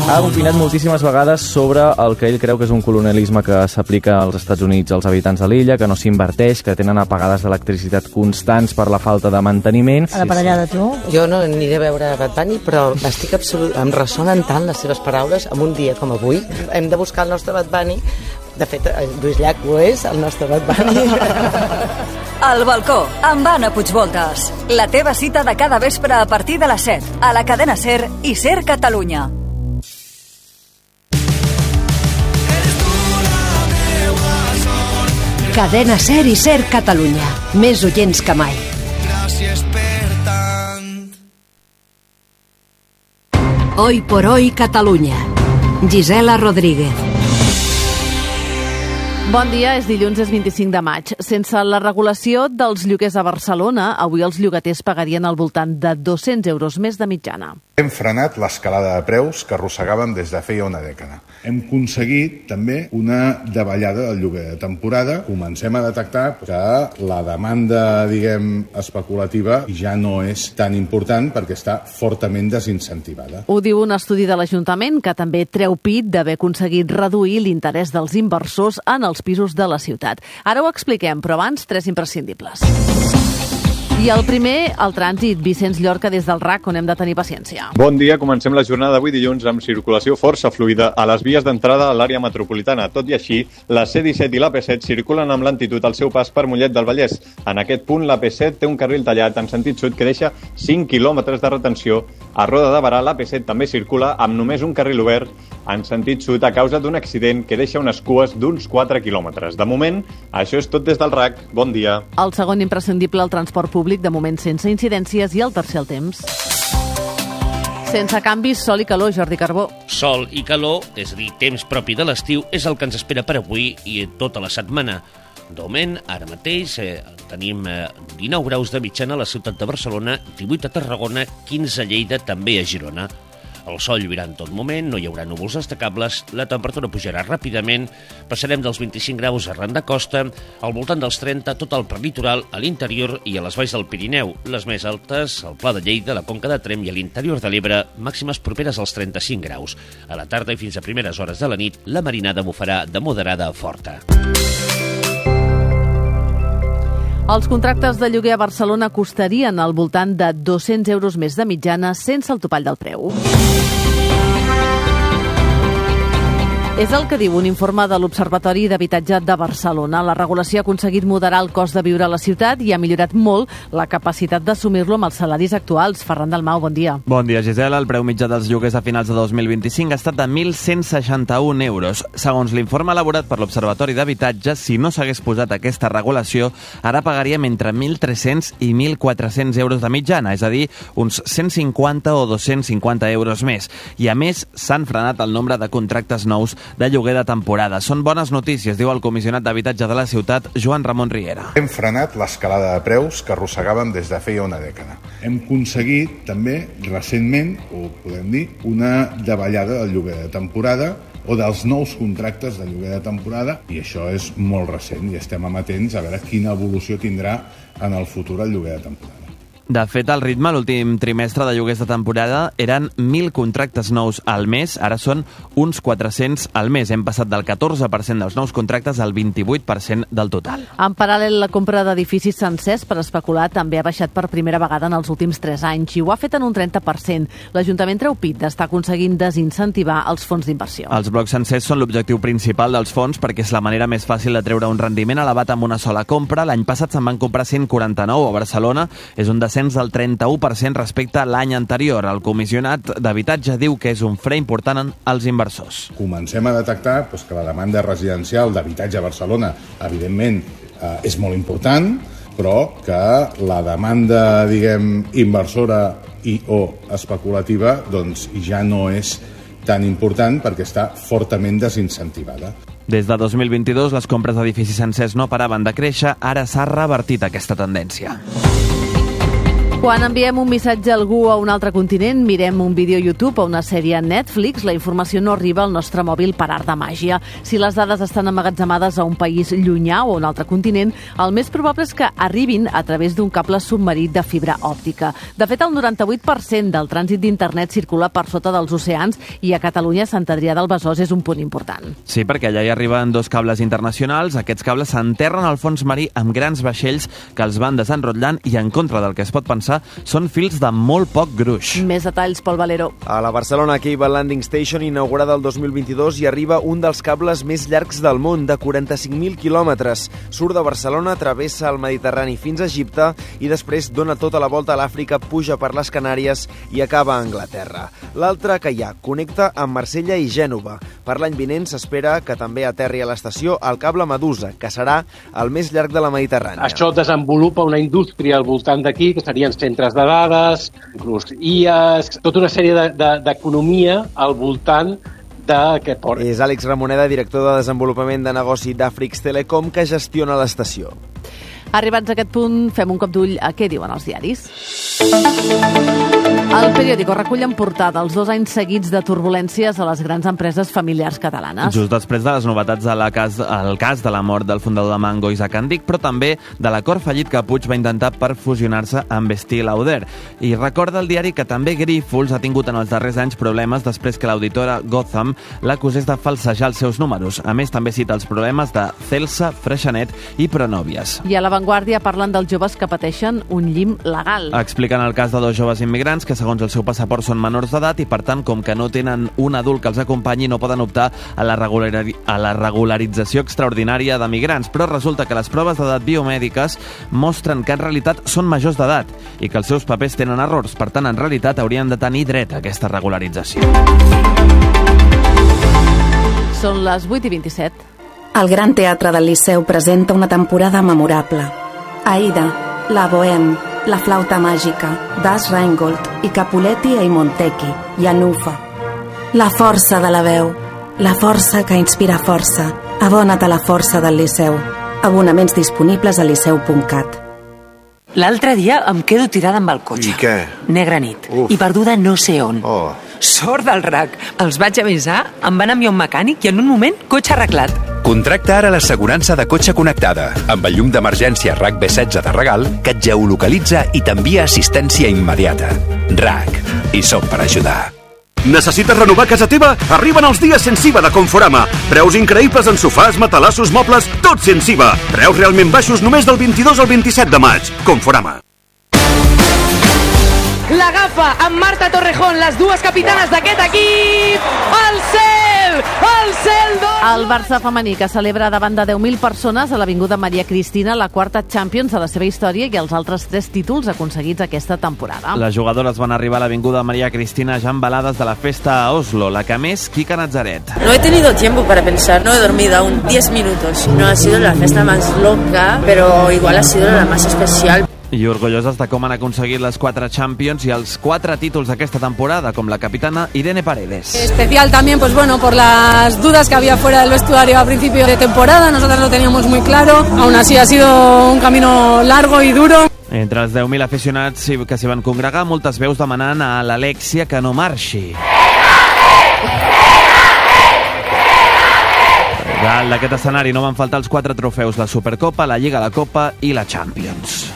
Ha opinat moltíssimes vegades sobre el que ell creu que és un colonialisme que s'aplica als Estats Units als habitants de l'illa, que no s'inverteix, que tenen apagades d'electricitat constants per la falta de manteniment. A la parellada, tu? Jo no aniré a veure Bad Bunny, però em ressonen tant les seves paraules en un dia com avui. Hem de buscar el nostre Bad Bunny. De fet, Lluís Llach ho és, el nostre Bad Bunny. Al balcó, amb Anna Puigvoltes. La teva cita de cada vespre a partir de les 7, a la cadena SER i SER Catalunya. Cadena SER i SER Catalunya. Més oients que mai. Gràcies per tant. Hoy por hoy Catalunya. Gisela Rodríguez. Bon dia, és dilluns, és 25 de maig. Sense la regulació dels lloguers a Barcelona, avui els llogaters pagarien al voltant de 200 euros més de mitjana. Hem frenat l'escalada de preus que arrossegàvem des de feia una dècada. Hem aconseguit també una davallada del lloguer de temporada. Comencem a detectar que la demanda, especulativa ja no és tan important perquè està fortament desincentivada. Ho diu un estudi de l'Ajuntament que també treu pit d'haver aconseguit reduir l'interès dels inversors en els pisos de la ciutat. Ara ho expliquem, però abans 3 imprescindibles. I el primer, el trànsit. Vicenç Llorca des del RAC, on hem de tenir paciència. Bon dia, comencem la jornada d'avui dilluns amb circulació força fluida a les vies d'entrada a l'àrea metropolitana. Tot i així, la C-17 i l'AP7 circulen amb lentitud al seu pas per Mollet del Vallès. En aquest punt, l'AP7 té un carril tallat en sentit sud que deixa 5 quilòmetres de retenció. A Roda de Barà, l'AP7 també circula amb només un carril obert en sentit sud a causa d'un accident que deixa unes cues d'uns 4 quilòmetres. De moment, això és tot des del RAC. Bon dia. El segon imprescindible, el transport públic, de moment sense incidències, i el tercer, el temps. Sense canvis, sol i calor, Jordi Carbó. Sol i calor, és a dir, temps propi de l'estiu, és el que ens espera per avui i tota la setmana. De moment, ara mateix, tenim 19 graus de mitjana a la ciutat de Barcelona, 18 a Tarragona, 15 a Lleida, també a Girona. El sol lluirà en tot moment, no hi haurà núvols destacables, la temperatura pujarà ràpidament, passarem dels 25 graus arran de costa, al voltant dels 30 tot el prelitoral, a l'interior i a les valls del Pirineu. Les més altes, al Pla de Lleida, la Conca de Tremp i a l'interior de l'Ebre, màximes properes als 35 graus. A la tarda i fins a primeres hores de la nit, la marinada bufarà de moderada a forta. Els contractes de lloguer a Barcelona costarien al voltant de 200 euros més de mitjana sense el topall del preu. És el que diu un informe de l'Observatori d'Habitatge de Barcelona. La regulació ha aconseguit moderar el cost de viure a la ciutat i ha millorat molt la capacitat d'assumir-lo amb els salaris actuals. Ferran Dalmau, bon dia. Bon dia, Gisela. El preu mitjà dels lloguers a finals de 2025 ha estat de 1.161 euros. Segons l'informe elaborat per l'Observatori d'Habitatge, si no s'hagués posat aquesta regulació, ara pagaríem entre 1.300 i 1.400 euros de mitjana, és a dir, uns 150 o 250 euros més. I a més, s'han frenat el nombre de contractes nous de lloguer de temporada. Són bones notícies, diu el comissionat d'habitatge de la ciutat, Joan Ramon Riera. Hem frenat l'escalada de preus que arrossegàvem des de feia una dècada. Hem aconseguit també recentment, o podem dir, una davallada del lloguer de temporada o dels nous contractes de lloguer de temporada, i això és molt recent i estem amatents a veure quina evolució tindrà en el futur el lloguer de temporada. De fet, el ritme l'últim trimestre de lloguers de temporada eren 1.000 contractes nous al mes, ara són uns 400 al mes. Hem passat del 14% dels nous contractes al 28% del total. En paral·lel, la compra d'edificis sencers per especular també ha baixat per primera vegada en els últims 3 anys i ho ha fet en un 30%. L'Ajuntament treu pit d'estar aconseguint desincentivar els fons d'inversió. Els blocs sencers són l'objectiu principal dels fons perquè és la manera més fàcil de treure un rendiment elevat amb una sola compra. L'any passat se'n van comprar 149 a Barcelona, és un descens del 31% respecte a l'any anterior. El comissionat d'habitatge diu que és un fre important als inversors. Comencem a detectar que la demanda residencial d'habitatge a Barcelona, evidentment, és molt important, però que la demanda, inversora i o especulativa, ja no és tan important perquè està fortament desincentivada. Des de 2022, les compres d'edificis sencers no paraven de créixer, ara s'ha revertit aquesta tendència. Quan enviem un missatge a algú a un altre continent, mirem un vídeo a YouTube o una sèrie a Netflix, la informació no arriba al nostre mòbil per art de màgia. Si les dades estan emmagatzemades a un país llunyà o a un altre continent, el més probable és que arribin a través d'un cable submarí de fibra òptica. De fet, el 98% del trànsit d'internet circula per sota dels oceans i a Catalunya, Sant Adrià del Besòs és un punt important. Sí, perquè allà hi arriben 2 cables internacionals. Aquests cables s'enterren al fons marí amb grans vaixells que els van desenrotllant i, en contra del que es pot pensar, són fils de molt poc gruix. Més detalls, Pol Valero. A la Barcelona Cable Landing Station, inaugurada el 2022, hi arriba un dels cables més llargs del món, de 45.000 quilòmetres. Surt de Barcelona, travessa el Mediterrani fins a Egipte i després dona tota la volta a l'Àfrica, puja per les Canàries i acaba a Anglaterra. L'altre que hi ha connecta amb Marsella i Gènova. Per l'any vinent s'espera que també aterri a l'estació el cable Medusa, que serà el més llarg de la Mediterrània. Això desenvolupa una indústria al voltant d'aquí, que serien centres de dades, inclús IAs, tota una sèrie d'economia al voltant d'aquest port. És Àlex Ramoneda, director de desenvolupament de negoci d'Afrix Telecom, que gestiona l'estació. Arribats a aquest punt, fem un cop d'ull a què diuen els diaris. El Periódico recull en portada els 2 anys seguits de turbulències a les grans empreses familiars catalanes. Just després de les novetats al cas de la mort del fundador de Mango, Isaac Andic, però també de l'acord fallit que Puig va intentar per fusionar-se amb Estée Lauder. I recorda el diari que també Grífols ha tingut en els darrers anys problemes després que l'auditora Gotham l'acusés de falsejar els seus números. A més, també cita els problemes de Celsa, Freixenet i Pronovias. I a La Vanguardia parlen dels joves que pateixen un llim legal. Expliquen el cas de 2 joves immigrants que, segons el seu passaport, són menors d'edat i, per tant, com que no tenen un adult que els acompanyi, no poden optar a la regularització extraordinària de migrants. Però resulta que les proves d'edat biomèdiques mostren que en realitat són majors d'edat i que els seus papers tenen errors. Per tant, en realitat, haurien de tenir dret a aquesta regularització. Són les 8:27. El Gran Teatre del Liceu presenta una temporada memorable. Aida, La Bohème, La Flauta Màgica, Das Rheingold i Capuletti e Montecchi, i Anufa. La força de la veu, la força que inspira força. Abona't a la força del Liceu. Abonaments disponibles a liceu.cat. L'altre dia em quedo tirada amb el cotxe. I què? Negra nit. I perduda no sé on. Oh. Sort del RAC. Els vaig avisar, em van enviar un mecànic i en un moment, cotxe arreglat. Contracta ara l'assegurança de cotxe connectada amb el llum d'emergència RAC B16 de regal que et geolocalitza i t'envia assistència immediata. RAC. I som per ajudar. Necessites renovar casa teva? Arriben els dies sense IVA de Conforama. Preus increïbles en sofàs, matalassos, mobles, tot sense IVA. Preus realment baixos només del 22 al 27 de maig. Conforama. L'agafa amb Marta Torrejón, les 2 capitanes d'aquest equip. El cel! El cel d'or! El Barça femení, que celebra davant de 10.000 persones a l'Avinguda Maria Cristina la 4ª Champions de la seva història i els altres 3 títols aconseguits aquesta temporada. Les jugadores van arribar a l'Avinguda Maria Cristina ja embalades de la festa a Oslo, la que més Kika Nazaret. No he tenido tiempo para pensar, no he dormido aún 10 minutos. No ha sido la fiesta más loca, pero igual ha sido la más especial. I orgulloses de com han aconseguit les 4 Champions i els 4 títols d'aquesta temporada, com la capitana Irene Paredes. Especial también, pues bueno, por las dudas que había fuera del vestuario a principio de temporada. Nosotras lo teníamos muy claro. Aún así ha sido un camino largo y duro. Entre els 10.000 aficionats que s'hi van congregar, moltes veus demanant a l'Alexia que no marxi. Dalt d'aquest escenari no van faltar els 4 trofeus, la Supercopa, la Lliga, la Copa i la Champions.